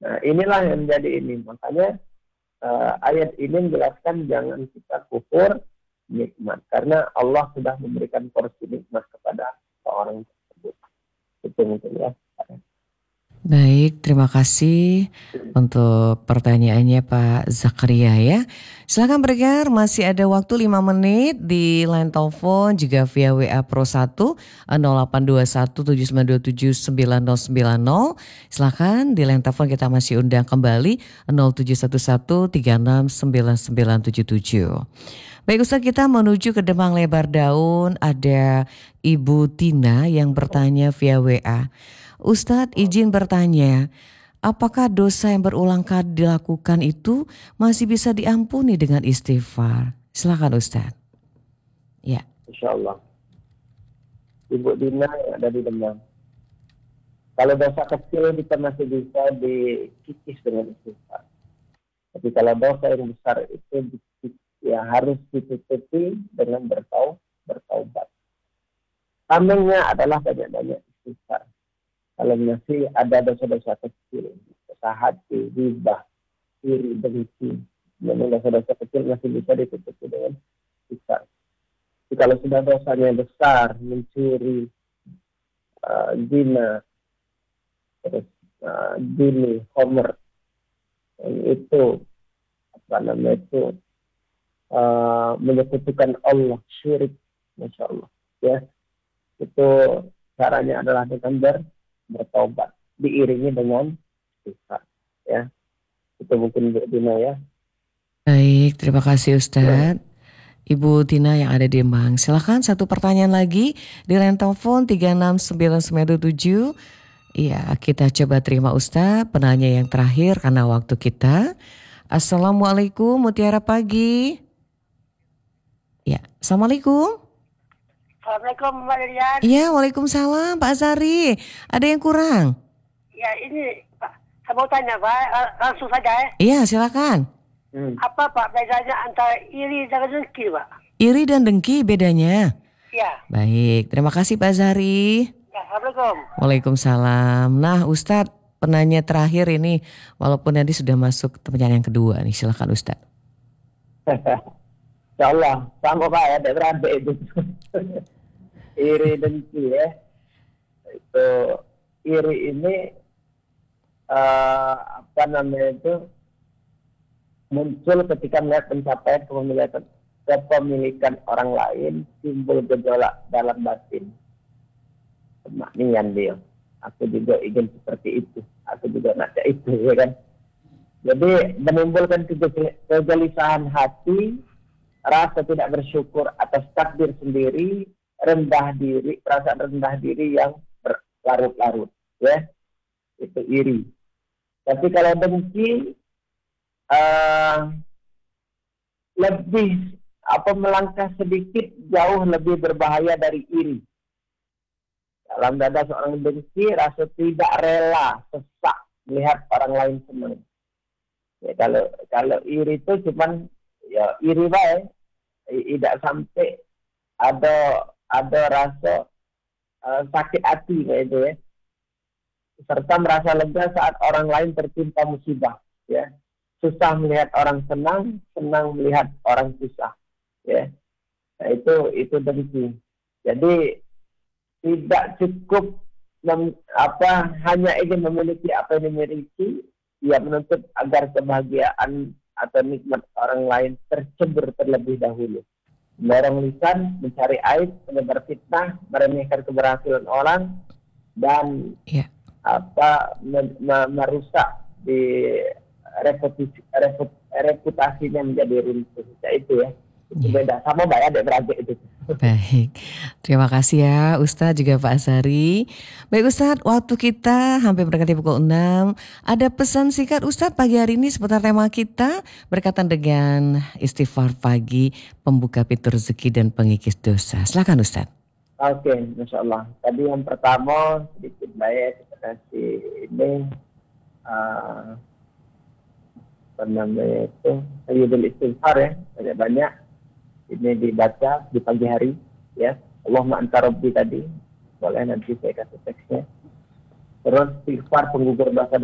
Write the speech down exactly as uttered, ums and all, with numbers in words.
Nah, inilah yang menjadi ini. Makanya uh, ayat ini menjelaskan jangan kita kufur nikmat. Karena Allah sudah memberikan porsi nikmat kepada seorang tersebut. Itu mungkin ya. Baik, terima kasih untuk pertanyaannya Pak Zakaria ya. Silakan bergerak, masih ada waktu lima menit di line telepon juga via W A Pro satu nol delapan dua satu tujuh sembilan dua tujuh sembilan nol sembilan nol. Silakan di line telepon kita masih undang kembali nol tujuh satu satu tiga enam sembilan sembilan tujuh tujuh. Baik Ustaz, kita menuju ke Demang Lebar Daun, ada Ibu Tina yang bertanya via W A. Ustadz izin bertanya, apakah dosa yang berulang kali dilakukan itu masih bisa diampuni dengan istighfar? Silakan Ustadz. Ya. Insya Allah. Ibu Dina yang ada di Demang. Kalau dosa kecil kita masih bisa dikikis dengan istighfar. Tapi kalau dosa yang besar itu ya harus ditutupi dengan bertau, bertaubat. Tamengnya adalah banyak-banyak istighfar. Kalau masih ada dosa-dosa kecil, dosa hati, ribah, iri, dengki, memang dosa-dosa kecil masih bisa ditutupi dengan istighfar. Tapi kalau sudah dosanya besar, mencuri, uh, zina, terus uh, dini, homer, itu apa namanya itu uh, menyekutukan Allah, syirik, masya Allah, ya itu caranya adalah dengan ber bertobat diiringi dengan istighfar, ya itu mungkin Bu Dina ya. Baik, terima kasih Ustadz. Ibu Tina yang ada di Demang. Silakan satu pertanyaan lagi di line telepon tiga enam sembilan sembilan tujuh. Iya, kita coba terima Ustadz penanya yang terakhir karena waktu kita. Assalamualaikum, Mutiara Pagi. Ya, Assalamualaikum. Assalamualaikum Mbak Lilian. Iya, waalaikumsalam Pak Azari. Ada yang kurang? Ya ini Pak, saya mau tanya Pak, langsung saja ya. Iya, silakan. Hmm. Apa Pak bedanya antara iri dan dengki Pak? Iri dan dengki bedanya? Iya. Baik, terima kasih Pak Azari. Ya, Assalamualaikum. Waalaikumsalam. Nah Ustadz, penanya terakhir ini, walaupun nanti sudah masuk pertanyaan yang kedua nih, silakan Ustadz. Insya Allah, sama Pak ya, beradik itu. Iri dengki ya, itu iri ini uh, apa namanya itu muncul ketika melihat pencapaian kepemilikan, kepemilikan orang lain, timbul gejolak dalam batin, kemaknian dia. Aku juga ingin seperti itu, aku juga nak itu, ya kan. Jadi menimbulkan kegelisahan hati, rasa tidak bersyukur atas takdir sendiri, rendah diri, perasaan rendah diri yang berlarut-larut, ya, itu iri. Tapi kalau dengki uh, lebih apa melangkah sedikit jauh lebih berbahaya dari iri. Dalam dada seorang dengki, rasa tidak rela, sesak melihat orang lain senang. Ya, kalau kalau iri itu cuman ya iri baik, tidak sampai ada ada rasa uh, sakit hati kayak itu ya, serta merasa lega saat orang lain tertimpa musibah, ya, susah melihat orang senang, senang melihat orang susah, ya, nah, itu itu dengki. Jadi tidak cukup mem, apa hanya ingin memiliki apa yang dimiliki, ia menuntut agar kebahagiaan atau nikmat orang lain tercebur terlebih dahulu. Mendorong lisan, mencari aib, menyebar fitnah, meremehkan keberhasilan orang, dan yeah. apa me- me- merusak di reputasi, reput, reputasinya menjadi runtuh. Itu ya, itu yeah. beda. Sama Mbak ya, adik-beradik itu. Baik, terima kasih ya Ustadz juga Pak Azari. Baik Ustadz, waktu kita hampir mendekati pukul enam. Ada pesan singkat Ustadz pagi hari ini seputar tema kita berkaitan dengan istighfar pagi, pembuka pintu rezeki dan pengikis dosa. Silakan Ustadz. Oke, okay, Masya Allah. Tadi yang pertama sedikit baik kita kasih ini uh, apa namanya itu sayyidul istighfar ya, banyak-banyak. Ini dibaca di pagi hari, ya. Allahumma anta rabbi tadi, boleh nanti saya kasih teksnya. Terus istighfar penggugur dosa